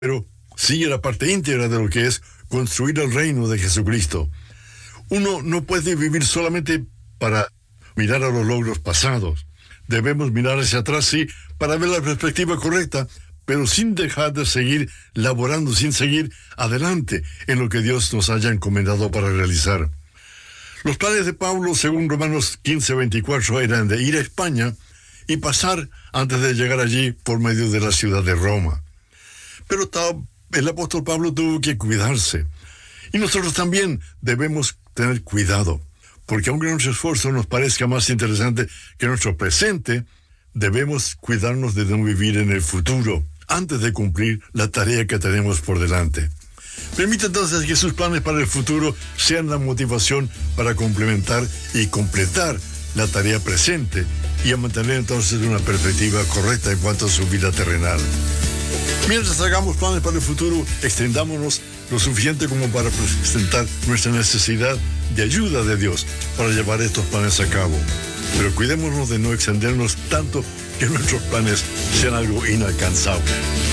pero sigue la parte íntegra de lo que es construir el reino de Jesucristo. Uno no puede vivir solamente para mirar a los logros pasados. Debemos mirar hacia atrás, sí, para ver la perspectiva correcta, pero sin dejar de seguir laborando, sin seguir adelante en lo que Dios nos haya encomendado para realizar. Los planes de Pablo, según Romanos 15:24, eran de ir a España y pasar, antes de llegar allí, por medio de la ciudad de Roma. Pero el apóstol Pablo tuvo que cuidarse. Y nosotros también debemos tener cuidado, porque aunque nuestro esfuerzo nos parezca más interesante que nuestro presente, debemos cuidarnos de no vivir en el futuro, antes de cumplir la tarea que tenemos por delante. Permite entonces que sus planes para el futuro sean la motivación para complementar y completar la tarea presente y a mantener entonces una perspectiva correcta en cuanto a su vida terrenal. Mientras hagamos planes para el futuro, extendámonos lo suficiente como para presentar nuestra necesidad de ayuda de Dios para llevar estos planes a cabo. Pero cuidémonos de no extendernos tanto que nuestros planes sean algo inalcanzable.